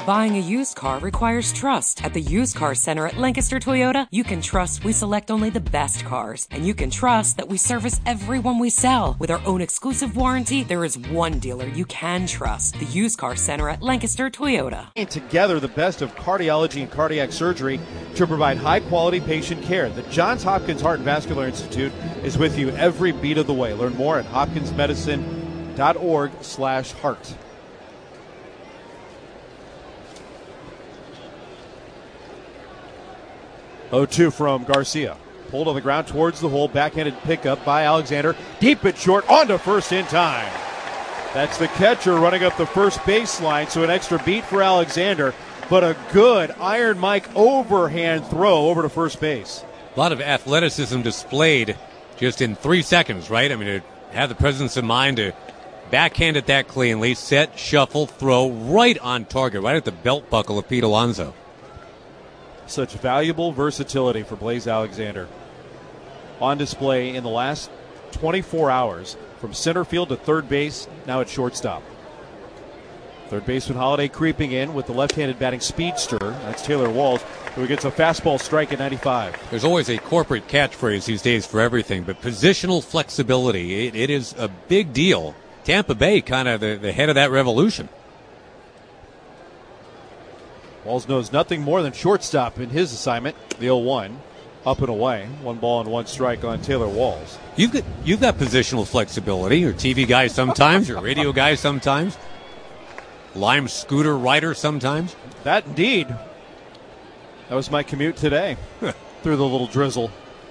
Buying a used car requires trust. At the Used Car Center at Lancaster Toyota, you can trust we select only the best cars. And you can trust that we service everyone we sell. With our own exclusive warranty, there is one dealer you can trust. The Used Car Center at Lancaster Toyota. Together, the best of cardiology and cardiac surgery to provide high-quality patient care. The Johns Hopkins Heart and Vascular Institute is with you every beat of the way. Learn more at hopkinsmedicine.org/heart. 0-2 from Garcia. Pulled on the ground towards the hole. Backhanded pickup by Alexander. Deep but short. On to first in time. That's the catcher running up the first baseline, so an extra beat for Alexander. But a good Iron Mike overhand throw over to first base. A lot of athleticism displayed just in 3 seconds, right? I mean, to have the presence of mind to backhand it that cleanly, set, shuffle, throw, right on target, right at the belt buckle of Pete Alonso. Such valuable versatility for Blaze Alexander. On display in the last 24 hours from center field to third base, now at shortstop. Third baseman Holiday creeping in with the left-handed batting speedster. That's Taylor Walls, who gets a fastball strike at 95. There's always a corporate catchphrase these days for everything, but positional flexibility, it is a big deal. Tampa Bay kind of the head of that revolution. Walls knows nothing more than shortstop in his assignment. The 0-1, up and away. 1 ball and 1 strike on Taylor Walls. You've got positional flexibility. You're a TV guy sometimes. You're a radio guy sometimes. Lime scooter rider sometimes. That indeed. That was my commute today through the little drizzle.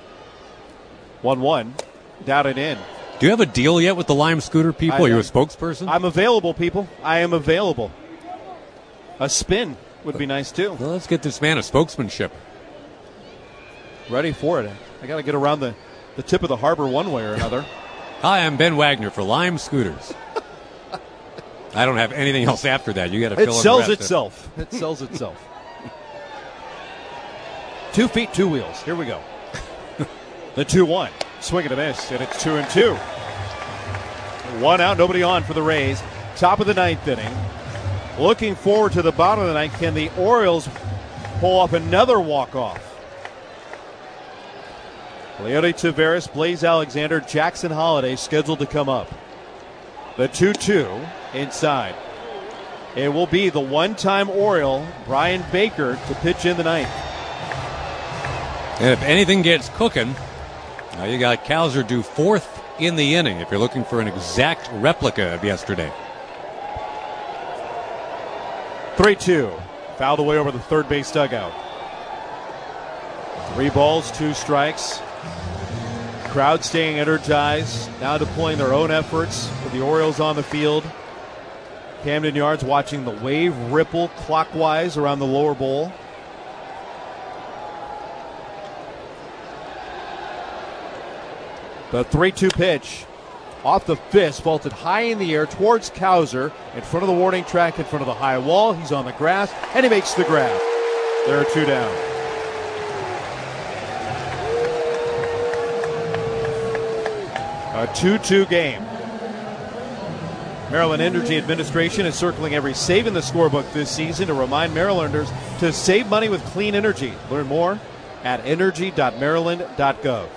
1-1, down and in. Do you have a deal yet with the Lime scooter people? Are you a spokesperson? I'm available, people. I am available. A spin would be nice, too. Well, let's get this man a spokesmanship. Ready for it. I got to get around the tip of the harbor one way or another. Hi, I'm Ben Wagner for Lime Scooters. I don't have anything else after that. You got to fill in the rest. It sells itself. It sells itself. 2 feet, 2 wheels. Here we go. The 2-1. Swing and a miss, and it's 2-2. 1 out, nobody on for the Rays. Top of the 9th inning. Looking forward to the bottom of the 9th. Can the Orioles pull off another walk-off? Leody Taveras, Blaze Alexander, Jackson Holiday scheduled to come up. The 2-2 inside. It will be the one-time Oriole, Brian Baker, to pitch in the 9th. And if anything gets cooking, now you got Kowser due 4th in the inning if you're looking for an exact replica of yesterday. 3-2. Fouled away over the third base dugout. 3 balls, 2 strikes. Crowd staying energized, now deploying their own efforts with the Orioles on the field. Camden Yards watching the wave ripple clockwise around the lower bowl. The 3-2 pitch off the fist, vaulted high in the air towards Kowser, in front of the warning track, in front of the high wall. He's on the grass, and he makes the grab. There are 2 down. A 2-2 game. Maryland Energy Administration is circling every save in the scorebook this season to remind Marylanders to save money with clean energy. Learn more at energy.maryland.gov.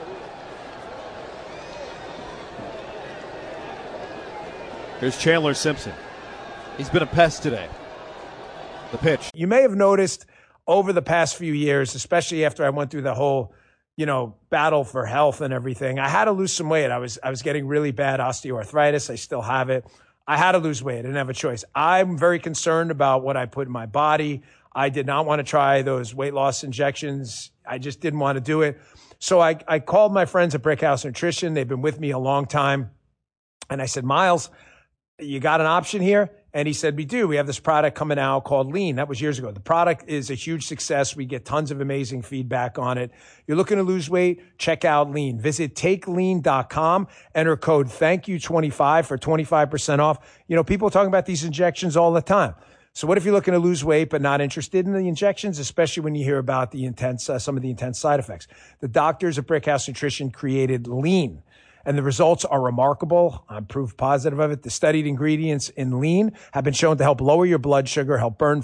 Here's Chandler Simpson. He's been a pest today. The pitch. You may have noticed over the past few years, especially after I went through the whole, battle for health and everything, I had to lose some weight. I was getting really bad osteoarthritis. I still have it. I had to lose weight. I didn't have a choice. I'm very concerned about what I put in my body. I did not want to try those weight loss injections. I just didn't want to do it. So I called my friends at Brickhouse Nutrition. They've been with me a long time. And I said, Miles, you got an option here? And he said, we do. We have this product coming out called Lean. That was years ago. The product is a huge success. We get tons of amazing feedback on it. You're looking to lose weight? Check out Lean. Visit takelean.com. Enter code THANKYOU25 for 25% off. People are talking about these injections all the time. So what if you're looking to lose weight but not interested in the injections, especially when you hear about the some of the intense side effects? The doctors at Brickhouse Nutrition created Lean. And the results are remarkable. I'm proof positive of it. The studied ingredients in Lean have been shown to help lower your blood sugar, help burn